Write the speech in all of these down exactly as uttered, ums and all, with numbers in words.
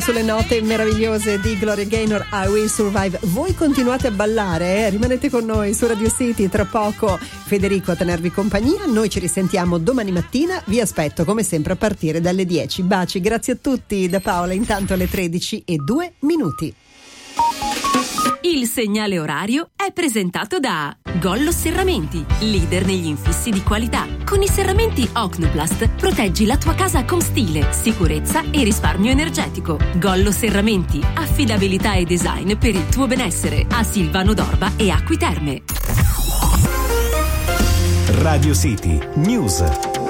Sulle note meravigliose di Gloria Gaynor, I Will Survive. Voi continuate a ballare, eh? Rimanete con noi su Radio City, tra poco Federico a tenervi compagnia. Noi ci risentiamo domani mattina, vi aspetto come sempre a partire dalle dieci. Baci, grazie a tutti da Paola, intanto alle tredici e due minuti. Il segnale orario è presentato da Gollo Serramenti, leader negli infissi di qualità. Con i serramenti Ocnoplast proteggi la tua casa con stile, sicurezza e risparmio energetico. Gollo Serramenti, affidabilità e design per il tuo benessere. A Silvano d'Orba e Acqui Terme. Radio City News.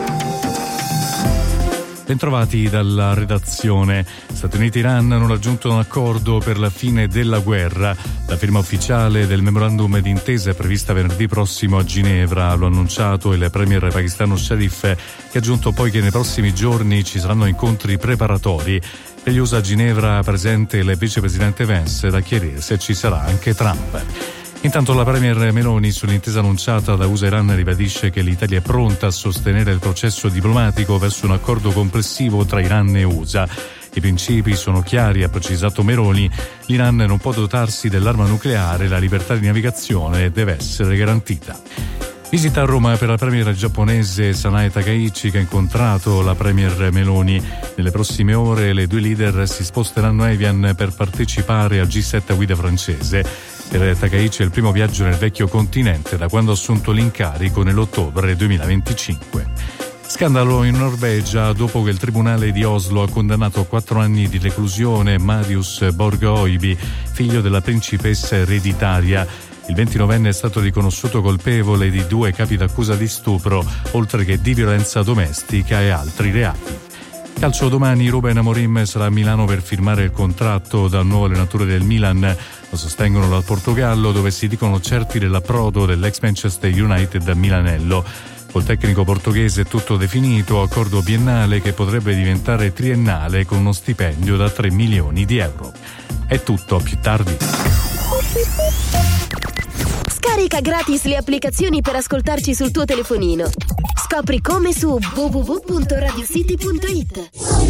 Bentrovati dalla redazione. Stati Uniti e Iran hanno raggiunto un accordo per la fine della guerra. La firma ufficiale del memorandum d'intesa è prevista venerdì prossimo a Ginevra. Lo ha annunciato il premier pakistano Sharif, che ha aggiunto poi che nei prossimi giorni ci saranno incontri preparatori. Per gli U S A a Ginevra presente il vicepresidente Vance, da chiarire se ci sarà anche Trump. Intanto la premier Meloni, sull'intesa annunciata da U S A e Iran, ribadisce che l'Italia è pronta a sostenere il processo diplomatico verso un accordo complessivo tra Iran e U S A. I principi sono chiari, ha precisato Meloni. L'Iran non può dotarsi dell'arma nucleare, la libertà di navigazione deve essere garantita. Visita a Roma per la premier giapponese Sanae Takaichi, che ha incontrato la premier Meloni. Nelle prossime ore le due leader si sposteranno a Evian per partecipare al G sette a guida francese. Per Takaichi è il primo viaggio nel vecchio continente da quando ha assunto l'incarico nell'ottobre duemilaventicinque. Scandalo in Norvegia dopo che il tribunale di Oslo ha condannato a quattro anni di reclusione Marius Borgøyby, figlio della principessa ereditaria. Il ventinovenne è stato riconosciuto colpevole di due capi d'accusa di stupro, oltre che di violenza domestica e altri reati. Calcio domani, Ruben Amorim sarà a Milano per firmare il contratto da nuovo allenatore del Milan. Lo sostengono dal Portogallo, dove si dicono certi dell'approdo dell'ex Manchester United a Milanello. Col tecnico portoghese è tutto definito, accordo biennale che potrebbe diventare triennale con uno stipendio da tre milioni di euro. È tutto, più tardi. Scarica gratis le applicazioni per ascoltarci sul tuo telefonino. Scopri come su w w w punto radio city punto i t.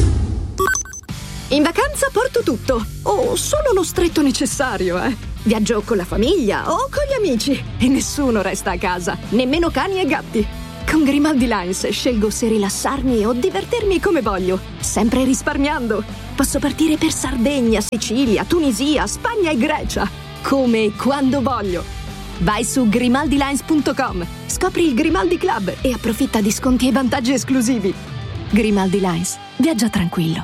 In vacanza porto tutto, o solo lo stretto necessario, eh. Viaggio con la famiglia o con gli amici e nessuno resta a casa, nemmeno cani e gatti. Con Grimaldi Lines scelgo se rilassarmi o divertirmi come voglio, sempre risparmiando. Posso partire per Sardegna, Sicilia, Tunisia, Spagna e Grecia, come e quando voglio. Vai su grimaldi lines punto com, scopri il Grimaldi Club e approfitta di sconti e vantaggi esclusivi. Grimaldi Lines, viaggia tranquillo.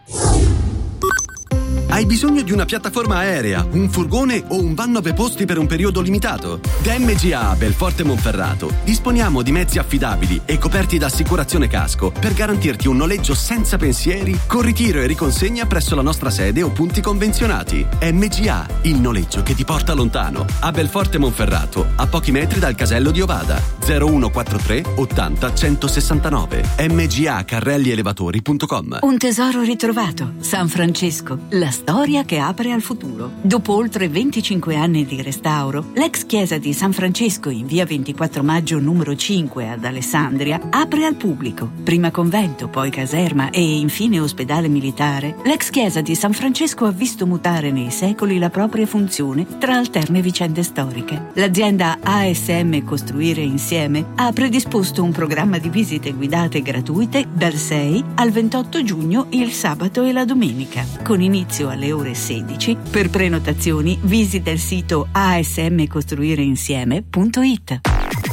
Hai bisogno di una piattaforma aerea, un furgone o un van nove posti per un periodo limitato? Da M G A a Belforte Monferrato disponiamo di mezzi affidabili e coperti da assicurazione casco per garantirti un noleggio senza pensieri, con ritiro e riconsegna presso la nostra sede o punti convenzionati. M G A, il noleggio che ti porta lontano. A Belforte Monferrato, a pochi metri dal casello di Ovada. zero uno quattro tre ottanta centosessantanove. m g a carrelli elevatori punto com. Un tesoro ritrovato. San Francesco, la storia che apre al futuro. Dopo oltre venticinque anni di restauro, l'ex chiesa di San Francesco in via ventiquattro maggio numero cinque ad Alessandria apre al pubblico. Prima convento, poi caserma e infine ospedale militare, l'ex chiesa di San Francesco ha visto mutare nei secoli la propria funzione tra alterne vicende storiche. L'azienda A S M Costruire Insieme ha predisposto un programma di visite guidate gratuite dal sei al ventotto giugno, il sabato e la domenica, con inizio alle ore sedici. Per prenotazioni visita il sito a s m costruire insieme punto i t.